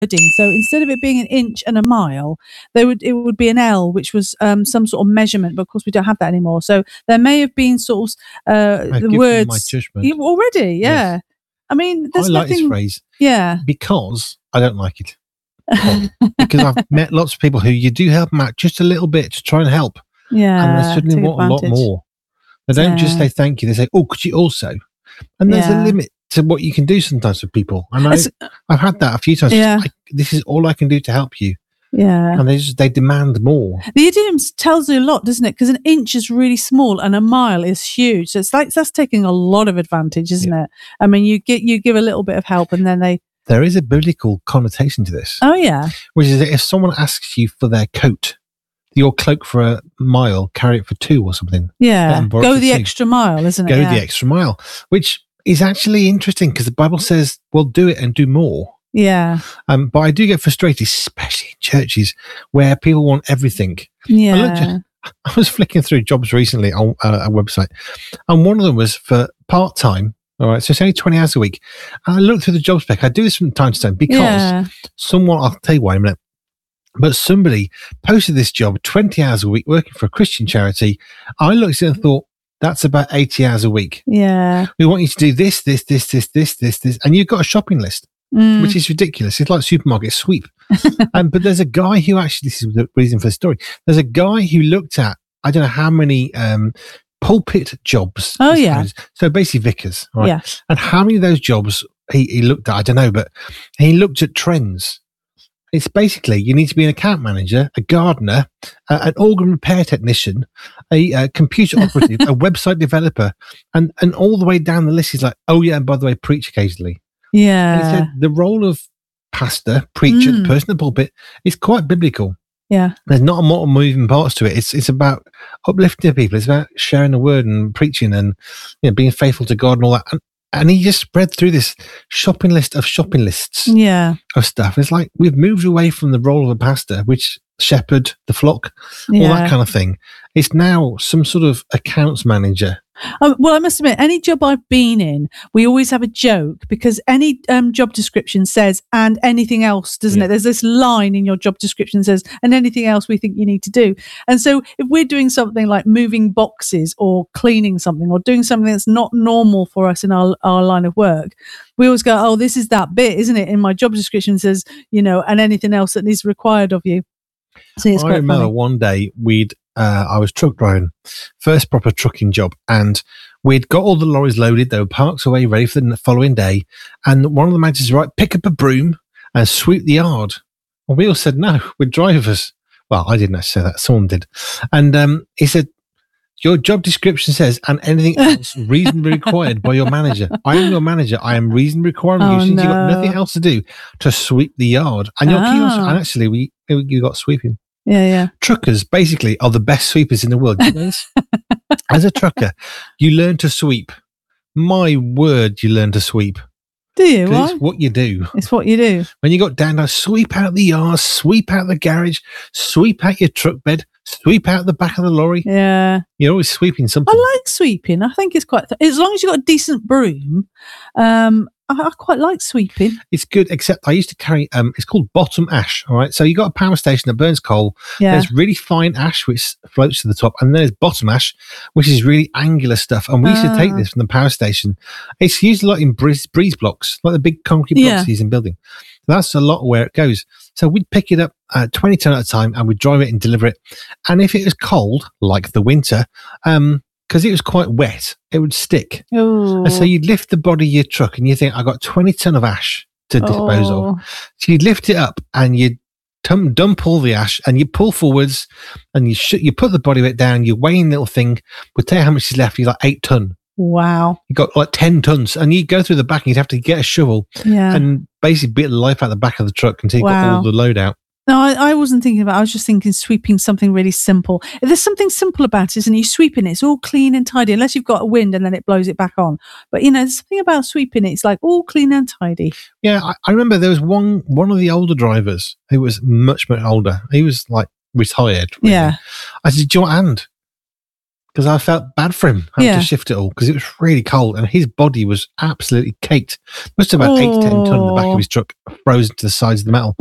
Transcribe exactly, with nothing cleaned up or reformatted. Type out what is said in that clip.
So instead of it being an inch and a mile, they would it would be an L, which was um, some sort of measurement. But of course, we don't have that anymore. So there may have been sort of uh, the words my judgment you, already. Yeah, yes. I mean, there's I like nothing, this phrase. Yeah, because I don't like it. Because I've met lots of people who you do help them out just a little bit to try and help. Yeah, and they suddenly want advantage. a lot more. They don't yeah. just say thank you. They say, "Oh, could you also?" And there's yeah. a limit to what you can do sometimes with people. And I, I've had that a few times. Yeah. I, this is all I can do to help you. Yeah. And they just they demand more. The idiom tells you a lot, doesn't it? Because an inch is really small and a mile is huge. So it's like that's taking a lot of advantage, isn't yeah. it? I mean, you get you give a little bit of help, and then they. There is a biblical connotation to this. Oh yeah. Which is that if someone asks you for their coat, your cloak for a mile, carry it for two or something. Yeah. Go the extra mile, isn't it? Go yeah. the extra mile, which is actually interesting because the Bible says, well, do it and do more. Yeah. Um, but I do get frustrated, especially in churches where people want everything. Yeah. I, looked, I was flicking through jobs recently on uh, a website, and one of them was for part-time. All right. So it's only twenty hours a week. And I looked through the job spec. I do this from time to time because yeah. someone, I'll tell you why in a minute, but somebody posted this job twenty hours a week working for a Christian charity. I looked at it and thought, that's about eighty hours a week. Yeah. We want you to do this, this, this, this, this, this, this. And you've got a shopping list, mm. which is ridiculous. It's like supermarket sweep. um, but there's a guy who actually, this is the reason for the story. There's a guy who looked at, I don't know how many um, pulpit jobs. Oh, yeah. So basically vicars. Right? Yeah. And how many of those jobs he, he looked at, I don't know, but he looked at trends. It's basically you need to be an account manager, a gardener, uh, an organ repair technician, a, a computer operative, a website developer, and and all the way down the list is like, oh yeah, and by the way, preach occasionally. Yeah. And he said the role of pastor, preacher, Mm. the person in the pulpit is quite biblical. Yeah. There's not a lot of moving parts to it. It's it's about uplifting people. It's about sharing the word and preaching and you know, being faithful to God and all that. And, And he just spread through this shopping list of shopping lists yeah. of stuff. It's like we've moved away from the role of a pastor, which shepherd, the flock, yeah. all that kind of thing. It's now some sort of accounts manager. Um, well, I must admit, any job I've been in, we always have a joke because any um, job description says, and anything else, doesn't Yeah. it? There's this line in your job description that says, and anything else we think you need to do. And so if we're doing something like moving boxes or cleaning something or doing something that's not normal for us in our, our line of work, we always go, oh, this is that bit, isn't it? In my job description says, you know, and anything else that is required of you. So it's I quite remember funny. one day we'd, uh, I was truck driving, first proper trucking job, and we'd got all the lorries loaded. They were parked away, ready for the following day. And one of the managers said, right, pick up a broom and sweep the yard. And we all said, no, we're drivers. Well, I didn't say that. Someone did. And um, he said, your job description says, and anything else reasonably required by your manager. I am your manager. I am reasonably requiring Oh, you, since no. you've got nothing else to do, to sweep the yard. And you're keeping Ah. and actually, we you got sweeping. Yeah, yeah. Truckers basically are the best sweepers in the world. Do you know this? As a trucker, you learn to sweep. My word, you learn to sweep. Do you? 'Cause Why? it's what you do. It's what you do. When you got down there, sweep out the yard, sweep out the garage, sweep out your truck bed, sweep out the back of the lorry. Yeah. You're always sweeping something. I like sweeping. I think it's quite, th- as long as you've got a decent broom, um, I, I quite like sweeping. It's good, except I used to carry, um, it's called bottom ash, all right? So you got a power station that burns coal. Yeah. There's really fine ash, which floats to the top. And there's bottom ash, which is really angular stuff. And we used to take Ah. this from the power station. It's used a lot in breeze, breeze blocks, like the big concrete blocks Yeah. used in building. That's a lot where it goes. So we'd pick it up uh, twenty ton at a time and we'd drive it and deliver it. And if it was cold, like the winter, um, because it was quite wet, it would stick. Oh. And so you'd lift the body of your truck and you think, I got twenty ton of ash to dispose Oh. of. So you'd lift it up and you'd tum- dump all the ash and you pull forwards and you sh- you put the body weight down, you weigh in the little thing, would tell you how much is left. You're like eight ton. Wow. You got like ten tons and you go through the back and you'd have to get a shovel Yeah. and basically beat the life out the back of the truck until you got Wow. all the load out. No, I, I wasn't thinking about it. I was just thinking sweeping something really simple. There's something simple about it, isn't it? You sweeping it, it's all clean and tidy, unless you've got a wind and then it blows it back on. But, you know, there's something about sweeping it. It's like all clean and tidy. Yeah, I, I remember there was one one of the older drivers who was much, much older. He was like retired. really. Yeah. I said, do you want a hand? because I felt bad for him having Yeah. to shift it all because it was really cold and his body was absolutely caked. Must have about eight to ten ton in the back Oh. of his truck, frozen to the sides of the metal.